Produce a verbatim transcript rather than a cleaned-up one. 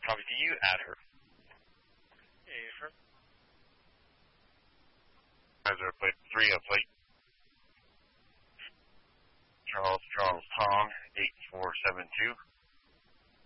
Copy. Do you add her? Yeah, sure. Hazard plate three up plate. Charles Charles Tom eight four seven two.